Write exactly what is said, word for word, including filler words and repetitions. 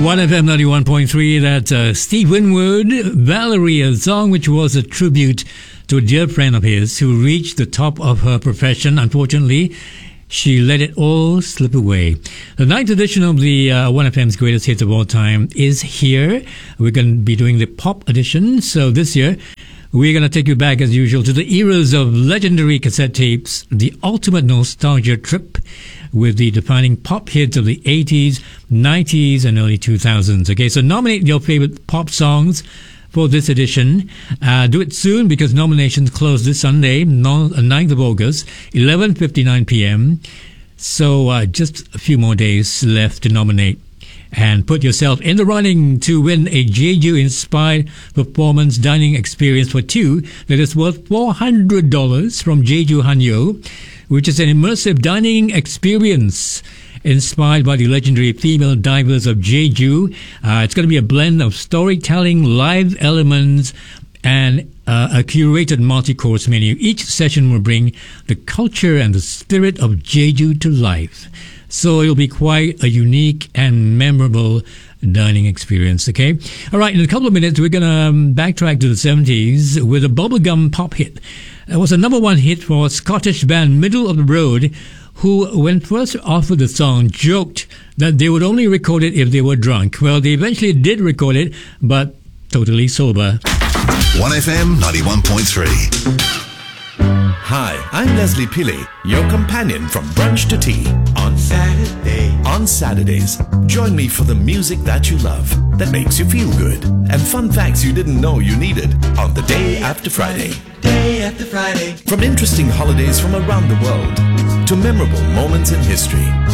one F M ninety-one point three, that's uh, Steve Winwood, Valerie, a song which was a tribute to a dear friend of his who reached the top of her profession. Unfortunately, she let it all slip away. The ninth edition of the uh, one F M's Greatest Hits of All Time is here. We're going to be doing the pop edition. So this year, we're going to take you back, as usual, to the eras of legendary cassette tapes, the ultimate nostalgia trip with the defining pop hits of the eighties, nineties, and early two thousands. Okay, so nominate your favorite pop songs for this edition. Uh, do it soon because nominations close this Sunday, ninth of August, eleven fifty-nine p.m. So uh, just a few more days left to nominate. And put yourself in the running to win a Jeju-inspired performance dining experience for two that is worth four hundred dollars from Jeju Hanyo, which is an immersive dining experience inspired by the legendary female divers of Jeju. Uh, it's going to be a blend of storytelling, live elements, and uh, a curated multi-course menu. Each session will bring the culture and the spirit of Jeju to life. So it'll be quite a unique and memorable dining experience, okay? All right, in a couple of minutes, we're going to um, backtrack to the seventies with a bubblegum pop hit. It was a number one hit for Scottish band Middle of the Road, who, when first offered the song, joked that they would only record it if they were drunk. Well, they eventually did record it, but totally sober. one F M ninety-one point three. Hi, I'm Leslie Pillay, your companion from brunch to tea on Saturday. On Saturdays, join me for the music that you love, that makes you feel good, and fun facts you didn't know you needed on the Day After Friday. Day After Friday. From interesting holidays from around the world to memorable moments in history,